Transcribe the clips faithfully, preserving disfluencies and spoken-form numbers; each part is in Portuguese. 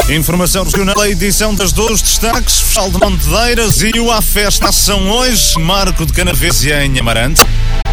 Informação regional, a edição das dois destaques, Festival de Montedeiras e o A Festa são hoje, Marco de Canaveses e em Amarante.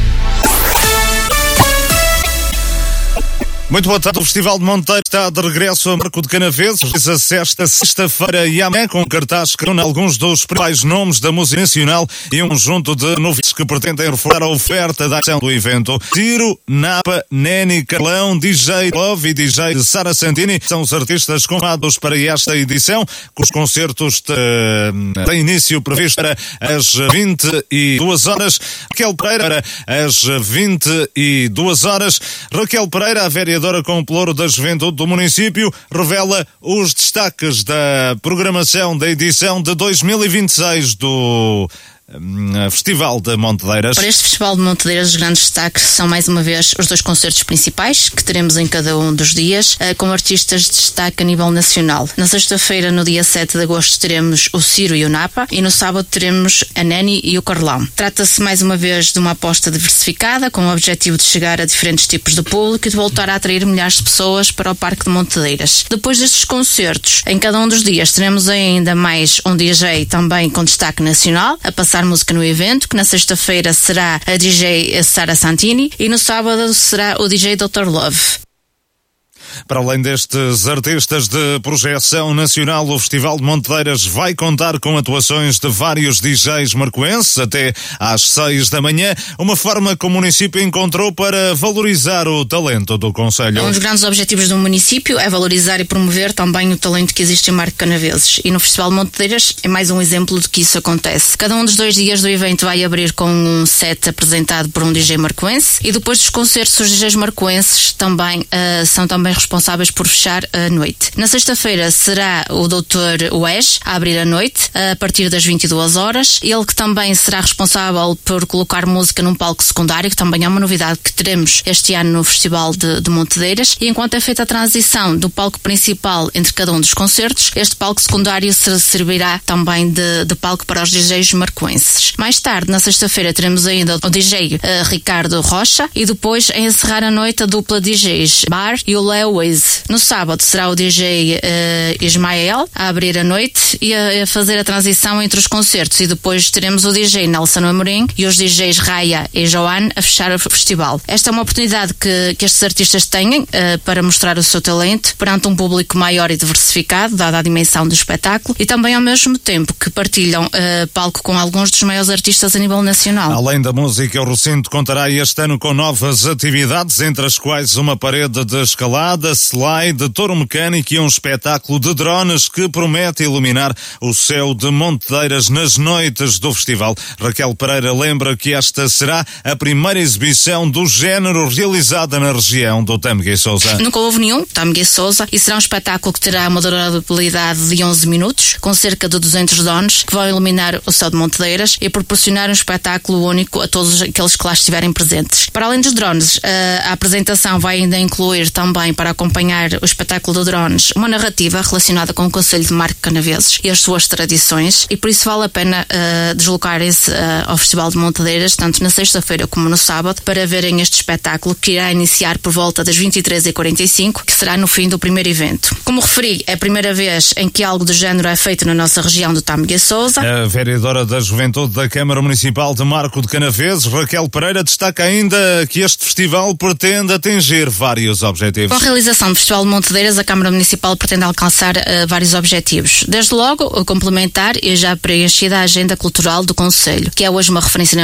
Muito boa tarde, o Festival de Montedeiras está de regresso a Marco de Canaveses, realiza-se esta sexta-feira e amanhã com cartaz que reúne alguns dos principais nomes da música nacional e um conjunto de novidades que pretendem reforçar a oferta da ação do evento. Ciro, Napa, Neni, Carlão, D J Love e D J Sara Santini são os artistas convidados para esta edição, com os concertos de, de início previsto para as vinte e duas horas. Raquel Pereira para as vinte e duas horas. Raquel Pereira, a vereadora com o Pelouro da Juventude do município, revela os destaques da programação da edição de dois mil e vinte e seis do Festival de Montedeiras. Para este Festival de Montedeiras, os grandes destaques são mais uma vez os dois concertos principais que teremos em cada um dos dias, com artistas de destaque a nível nacional. Na sexta-feira, no dia sete de agosto, teremos o Ciro e o Napa, e no sábado teremos a Neni e o Carlão. Trata-se mais uma vez de uma aposta diversificada, com o objetivo de chegar a diferentes tipos de público e de voltar a atrair milhares de pessoas para o Parque de Montedeiras. Depois destes concertos, em cada um dos dias teremos ainda mais um D J também com destaque nacional, a passar música no evento, que na sexta-feira será a D J Sara Santini e no sábado será o D J doutor Love. Para além destes artistas de projeção nacional, o Festival de Montedeiras vai contar com atuações de vários D Js marcoenses até às seis da manhã, uma forma que o município encontrou para valorizar o talento do concelho. Um dos grandes objetivos do município é valorizar e promover também o talento que existe em Marco de Canaveses, e no Festival de Montedeiras é mais um exemplo de que isso acontece. Cada um dos dois dias do evento vai abrir com um set apresentado por um D J marcoense, e depois dos concertos os D Js marcoenses também uh, são também responsáveis por fechar a noite. Na sexta-feira será o doutor Wes a abrir a noite a partir das vinte e duas horas. Ele que também será responsável por colocar música num palco secundário, que também é uma novidade que teremos este ano no Festival de, de Montedeiras. E enquanto é feita a transição do palco principal entre cada um dos concertos, este palco secundário servirá também de, de palco para os D Js marcoenses. Mais tarde, na sexta-feira, teremos ainda o D J uh, Ricardo Rocha, e depois a encerrar a noite a dupla D Js Bar e o Léo Waze. No sábado será o D J uh, Ismael a abrir a noite e a, a fazer a transição entre os concertos, e depois teremos o D J Nelson Amorim e os D Js Raya e Joan a fechar o festival. Esta é uma oportunidade que, que estes artistas têm uh, para mostrar o seu talento perante um público maior e diversificado, dada a dimensão do espetáculo, e também ao mesmo tempo que partilham uh, palco com alguns dos maiores artistas a nível nacional. Além da música, o recinto contará este ano com novas atividades, entre as quais uma parede de escalada, slide, touro mecânico e um espetáculo de drones que promete iluminar o céu de Montedeiras nas noites do festival. Raquel Pereira lembra que esta será a primeira exibição do género realizada na região do Tâmega e Sousa. Nunca houve nenhum Tâmega e Sousa, e será um espetáculo que terá uma durabilidade de onze minutos, com cerca de duzentos drones que vão iluminar o céu de Montedeiras e proporcionar um espetáculo único a todos aqueles que lá estiverem presentes. Para além dos drones, a apresentação vai ainda incluir também, para acompanhar o espetáculo de drones, uma narrativa relacionada com o Concelho de Marco de Canaveses e as suas tradições, e por isso vale a pena uh, deslocarem-se uh, ao Festival de Montedeiras, tanto na sexta-feira como no sábado, para verem este espetáculo que irá iniciar por volta das vinte e três e quarenta e cinco, que será no fim do primeiro evento. Como referi, é a primeira vez em que algo do género é feito na nossa região do Tâmega e Sousa. A vereadora da Juventude da Câmara Municipal de Marco de Canaveses, Raquel Pereira, destaca ainda que este festival pretende atingir vários objetivos. Com a realização do Festival de Montedeiras, a Câmara Municipal pretende alcançar uh, vários objetivos. Desde logo, o complementar e já preenchida a agenda cultural do Concelho, que é hoje uma referência na